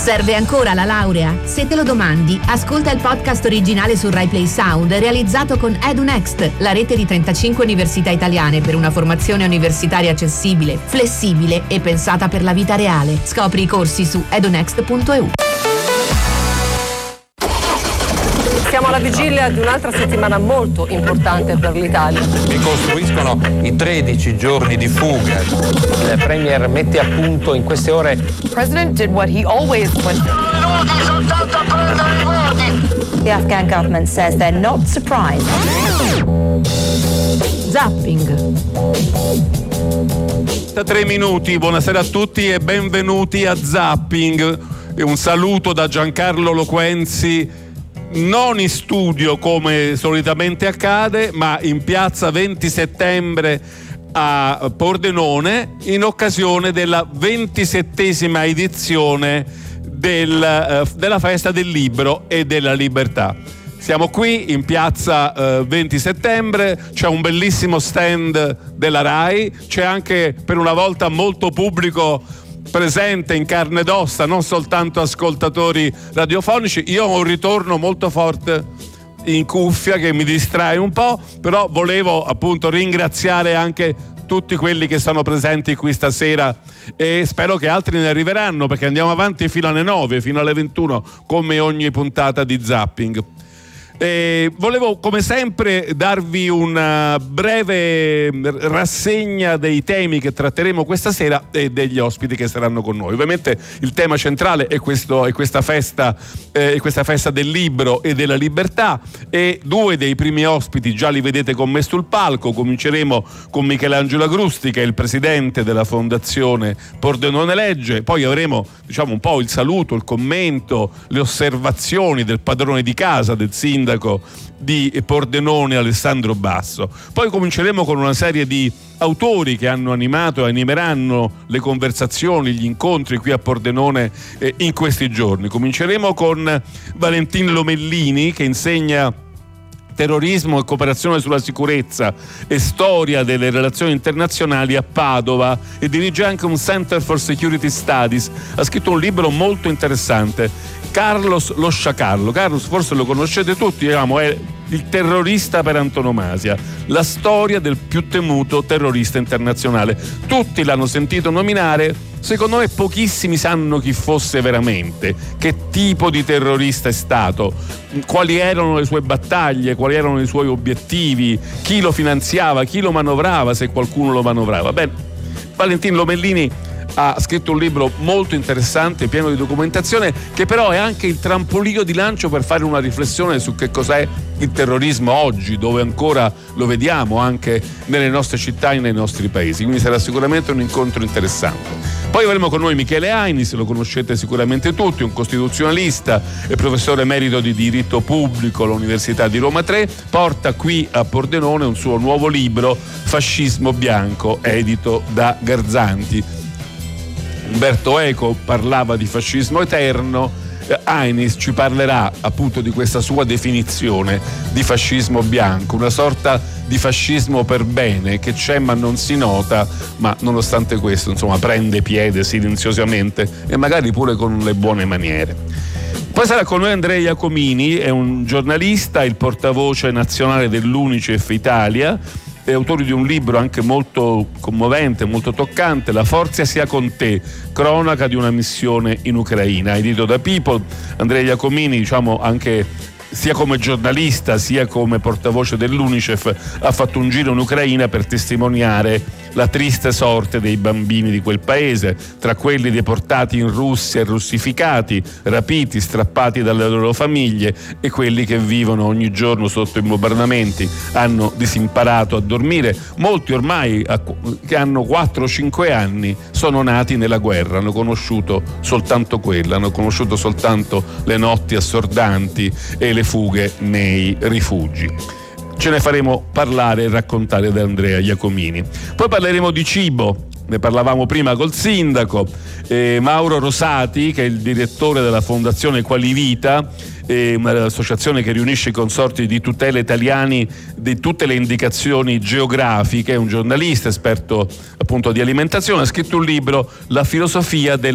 Serve ancora la laurea? Se te lo domandi, ascolta il podcast originale su Rai Play Sound realizzato con EduNext, la rete di 35 università italiane per una formazione universitaria accessibile, flessibile e pensata per la vita reale. Scopri i corsi su edunext.eu. Siamo alla vigilia di un'altra settimana molto importante per l'Italia. Ricostruiscono i 13 giorni di fuga. Il Premier mette a punto in queste ore. The President did what he always would. The Afghan government says they're not surprised. Zapping. 3 minuti, buonasera a tutti e benvenuti a Zapping. Un saluto da Giancarlo Loquenzi, non in studio come solitamente accade, ma in piazza 20 settembre a Pordenone in occasione della 27esima edizione della Festa del Libro e della Libertà. Siamo qui in piazza 20 settembre, c'è un bellissimo stand della RAI, c'è anche per una volta molto pubblico presente in carne ed ossa, non soltanto ascoltatori radiofonici. Io ho un ritorno molto forte in cuffia che mi distrae un po', però volevo appunto ringraziare anche tutti quelli che sono presenti qui stasera e spero che altri ne arriveranno, perché andiamo avanti fino alle 9, fino alle 21 come ogni puntata di Zapping. Volevo come sempre darvi una breve rassegna dei temi che tratteremo questa sera e degli ospiti che saranno con noi. Ovviamente il tema centrale è questa festa del libro e della libertà, e 2 dei primi ospiti già li vedete con me sul palco. Cominceremo con Michelangelo Agrusti, che è il presidente della Fondazione Pordenone Legge, poi avremo un po' il saluto, il commento, le osservazioni del padrone di casa, del sindaco di Pordenone Alessandro Basso. Poi cominceremo con una serie di autori che hanno animato e animeranno le conversazioni, gli incontri qui a Pordenone in questi giorni. Cominceremo con Valentin Lomellini, che insegna terrorismo e cooperazione sulla sicurezza e storia delle relazioni internazionali a Padova e dirige anche un Center for Security Studies. Ha scritto un libro molto interessante, Carlos lo Sciacallo. Carlos forse lo conoscete tutti, è il terrorista per antonomasia, la storia del più temuto terrorista internazionale. Tutti l'hanno sentito nominare, secondo me pochissimi sanno chi fosse veramente, che tipo di terrorista è stato, quali erano le sue battaglie, quali erano i suoi obiettivi, chi lo finanziava, chi lo manovrava, se qualcuno lo manovrava. Beh, Valentin Lomellini ha scritto un libro molto interessante, pieno di documentazione, che però è anche il trampolino di lancio per fare una riflessione su che cos'è il terrorismo oggi, dove ancora lo vediamo anche nelle nostre città e nei nostri paesi. Quindi sarà sicuramente un incontro interessante. Poi avremo con noi Michele Ainis, lo conoscete sicuramente tutti, un costituzionalista e professore emerito di diritto pubblico all'Università di Roma 3, porta qui a Pordenone un suo nuovo libro, Fascismo bianco, edito da Garzanti. Umberto Eco parlava di fascismo eterno, Ainis ci parlerà appunto di questa sua definizione di fascismo bianco, una sorta di fascismo per bene che c'è ma non si nota, ma nonostante questo prende piede silenziosamente e magari pure con le buone maniere. Poi sarà con noi Andrea Iacomini, è un giornalista, il portavoce nazionale dell'Unicef Italia, è autore di un libro anche molto commovente, molto toccante, La forza sia con te, cronaca di una missione in Ucraina, edito da People. Andrea Iacomini, anche sia come giornalista sia come portavoce dell'Unicef, ha fatto un giro in Ucraina per testimoniare la triste sorte dei bambini di quel paese, tra quelli deportati in Russia e russificati, rapiti, strappati dalle loro famiglie, e quelli che vivono ogni giorno sotto i bombardamenti, hanno disimparato a dormire. Molti ormai che hanno 4-5 anni sono nati nella guerra, hanno conosciuto soltanto quella, hanno conosciuto soltanto le notti assordanti e le fughe nei rifugi. Ce ne faremo parlare e raccontare da Andrea Iacomini. Poi parleremo di cibo, ne parlavamo prima col sindaco, Mauro Rosati, che è il direttore della Fondazione Qualivita, un'associazione che riunisce i consorti di tutela italiani di tutte le indicazioni geografiche, è un giornalista esperto appunto di alimentazione, ha scritto un libro, La filosofia del